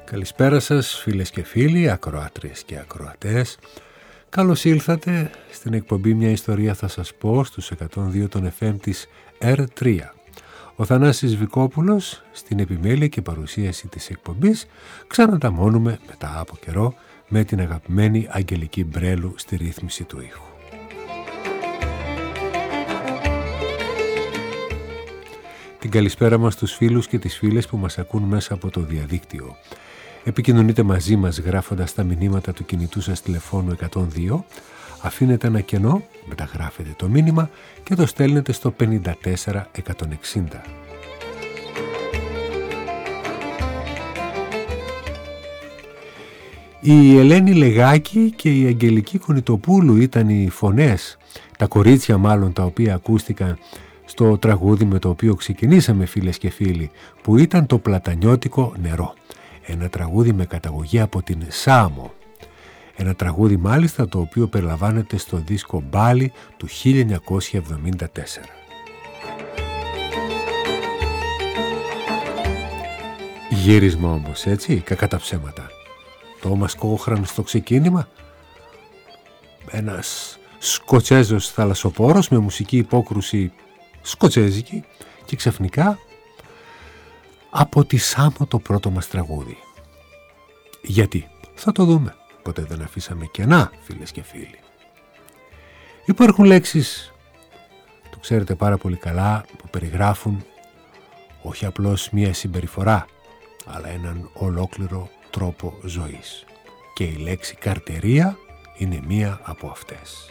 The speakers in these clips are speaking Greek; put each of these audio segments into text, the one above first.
Καλησπέρα σας φίλες και φίλοι, ακροάτριες και ακροατές. Καλώς ήλθατε στην εκπομπή «Μια ιστορία θα σας πω» στους 102 των FM της R3. Ο Θανάσης Βικόπουλος στην επιμέλεια και παρουσίαση της εκπομπής. Ξανανταμώνουμε μετά από καιρό με την αγαπημένη Αγγελική Μπρέλου στη ρύθμιση του ήχου. Την καλησπέρα μας στους φίλους και τις φίλες που μας ακούν μέσα από το διαδίκτυο. Επικοινωνείτε μαζί μας γράφοντας τα μηνύματα του κινητού σας τηλεφώνου 102, αφήνετε ένα κενό, μεταγράφετε το μήνυμα και το στέλνετε στο 54160. Η Ελένη Λεγάκη και η Αγγελική Κονιτοπούλου ήταν οι φωνές, τα κορίτσια μάλλον, τα οποία ακούστηκαν στο τραγούδι με το οποίο ξεκινήσαμε, φίλες και φίλοι, που ήταν το Πλατανιώτικο νερό. Ένα τραγούδι με καταγωγή από την Σάμο. Ένα τραγούδι μάλιστα το οποίο περιλαμβάνεται στο δίσκο Μπάλι του 1974. Γύρισμα όμως, έτσι, κακά τα ψέματα. Τόμας Κόχραν στο ξεκίνημα. Ένας Σκοτσέζος θαλασσοπόρος με μουσική υπόκρουση σκοτσέζικη και ξαφνικά από τη Σάμο το πρώτο μας τραγούδι. Γιατί? Θα το δούμε. Ποτέ δεν αφήσαμε κενά, φίλες και φίλοι. Υπάρχουν λέξεις, το ξέρετε πάρα πολύ καλά, που περιγράφουν όχι απλώς μία συμπεριφορά, αλλά έναν ολόκληρο τρόπο ζωής. Και η λέξη καρτερία είναι μία από αυτές.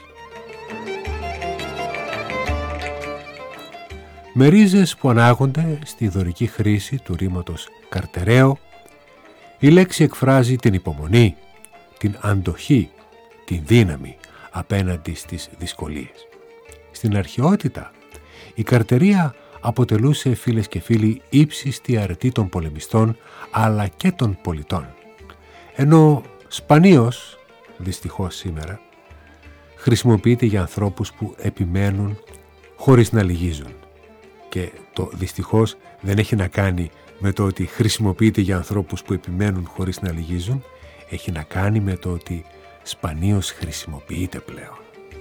Με ρίζες που ανάγονται στη δωρική χρήση του ρήματος καρτεραίο, η λέξη εκφράζει την υπομονή, την αντοχή, την δύναμη απέναντι στις δυσκολίες. Στην αρχαιότητα, η καρτερία αποτελούσε, φίλες και φίλοι, ύψιστη αρετή των πολεμιστών αλλά και των πολιτών. Ενώ σπανίως, δυστυχώς σήμερα, χρησιμοποιείται για ανθρώπους που επιμένουν χωρίς να λυγίζουν. Και το δυστυχώς δεν έχει να κάνει με το ότι χρησιμοποιείται για ανθρώπους που επιμένουν χωρίς να λυγίζουν, έχει να κάνει με το ότι σπανίως χρησιμοποιείται πλέον.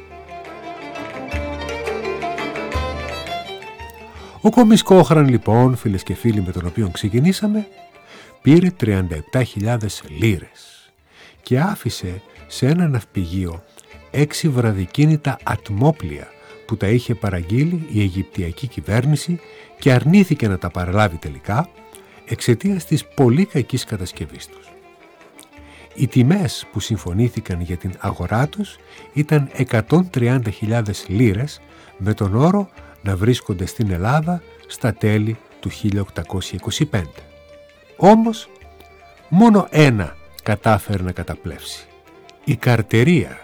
Ο Κόμις Κόχραν, λοιπόν, φίλες και φίλοι, με τον οποίο ξεκινήσαμε, πήρε 37.000 λίρες και άφησε σε ένα ναυπηγείο 6 βραδικίνητα ατμόπλια που τα είχε παραγγείλει η Αιγυπτιακή κυβέρνηση και αρνήθηκε να τα παραλάβει τελικά εξαιτίας της πολύ κακής κατασκευής τους. Οι τιμές που συμφωνήθηκαν για την αγορά τους ήταν 130.000 λίρες με τον όρο να βρίσκονται στην Ελλάδα στα τέλη του 1825. Όμως μόνο ένα κατάφερε να καταπλέψει: η καρτερία.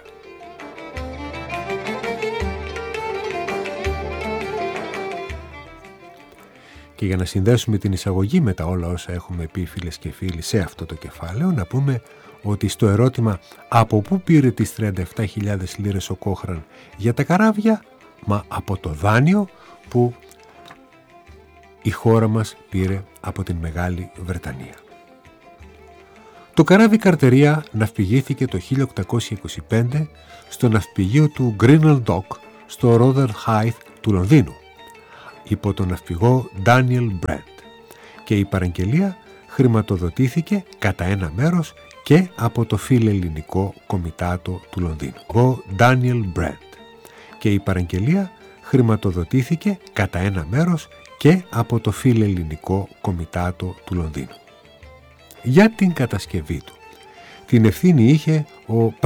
Και για να συνδέσουμε την εισαγωγή με τα όλα όσα έχουμε πει, φίλες και φίλοι, σε αυτό το κεφάλαιο, να πούμε ότι στο ερώτημα από πού πήρε τις 37.000 λίρες ο Κόχραν για τα καράβια, μα από το δάνειο που η χώρα μας πήρε από την Μεγάλη Βρετανία. Το καράβι καρτερία ναυπηγήθηκε το 1825 στο ναυπηγείο του Grinnell Dock στο Rotherhithe του Λονδίνου υπό τον ναυπηγό Daniel Brent και η παραγγελία χρηματοδοτήθηκε κατά ένα μέρος και από το Φιλελληνικό Κομιτάτο του Λονδίνου. Ο Daniel Brent και η παραγγελία χρηματοδοτήθηκε κατά ένα μέρος και από το Φιλελληνικό Κομιτάτο του Λονδίνου. Για την κατασκευή του την ευθύνη είχε ο